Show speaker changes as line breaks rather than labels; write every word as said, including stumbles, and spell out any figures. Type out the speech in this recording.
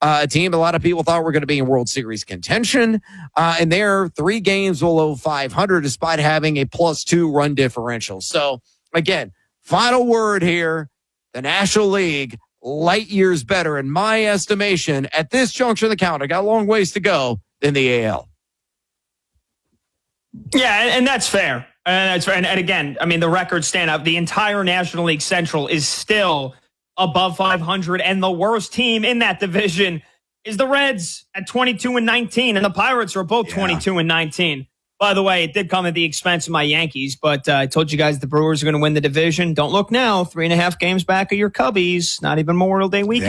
uh, a team a lot of people thought were going to be in World Series contention, uh, and they're three games below five hundred despite having a plus two run differential. So, again, final word here, the National League, light years better, in my estimation, at this juncture of the calendar, got a long ways to go, than the A L.
Yeah, and, and that's fair. And that's fair. And, and again, I mean, the records stand up. The entire National League Central is still above five hundred, and the worst team in that division is the Reds at twenty-two and nineteen, and the Pirates are both yeah. twenty-two and nineteen. By the way, it did come at the expense of my Yankees, but uh, I told you guys the Brewers are going to win the division. Don't look now. Three and a half games back of your Cubbies. Not even Memorial Day weekend.